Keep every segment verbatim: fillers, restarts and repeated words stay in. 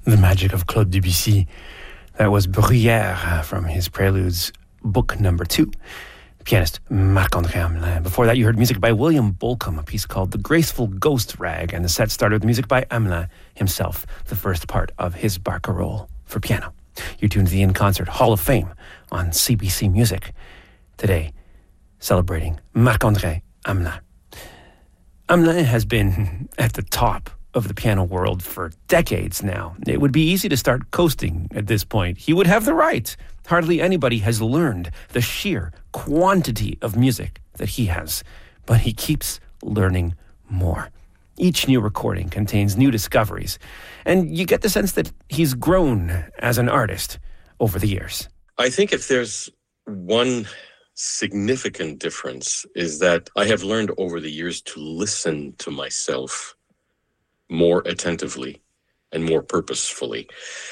The magic of Claude Debussy. That was Bruyère from his Preludes, book number two. Pianist Marc-André Hamelin. Before that, you heard music by William Bolcom, a piece called The Graceful Ghost Rag, and the set started with music by Hamelin himself, the first part of his Barcarolle for piano. You're tuned to the In Concert Hall of Fame on C B C Music. Today, celebrating Marc-André Hamelin. Hamelin has been at the top of the piano world for decades now. It would be easy to start coasting at this point. He would have the right. Hardly anybody has learned the sheer quantity of music that he has, but he keeps learning more. Each new recording contains new discoveries, and you get the sense that he's grown as an artist over the years. I think if there's one significant difference is that I have learned over the years to listen to myself more attentively and more purposefully.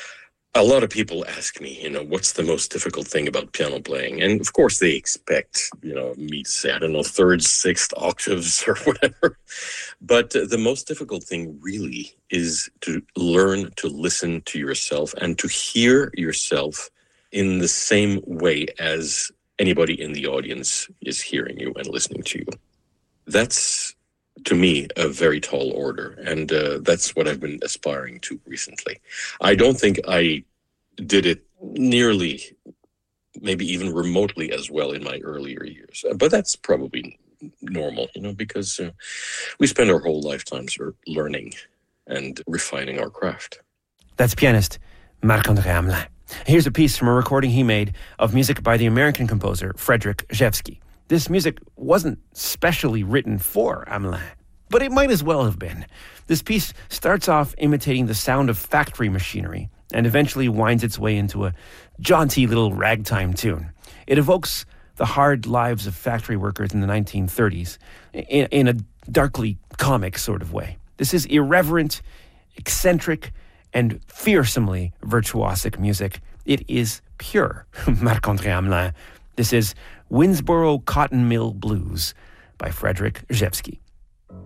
A lot of people ask me, you know, what's the most difficult thing about piano playing? And of course they expect, you know, me to say, I don't know, thirds, sixth octaves or whatever. But uh, the most difficult thing really is to learn to listen to yourself and to hear yourself in the same way as anybody in the audience is hearing you and listening to you. That's, to me, a very tall order, and uh, that's what I've been aspiring to recently. I don't think I did it nearly, maybe even remotely as well in my earlier years, but that's probably normal, you know, because uh, we spend our whole lifetimes learning and refining our craft. That's pianist Marc-André Hamelin. Here's a piece from a recording he made of music by the American composer Frederic Rzewski. This music wasn't specially written for Hamelin, but it might as well have been. This piece starts off imitating the sound of factory machinery and eventually winds its way into a jaunty little ragtime tune. It evokes the hard lives of factory workers in the nineteen thirties in, in a darkly comic sort of way. This is irreverent, eccentric, and fearsomely virtuosic music. It is pure Marc-André Hamelin. This is Winnsboro Cotton Mill Blues by Frederic Rzewski.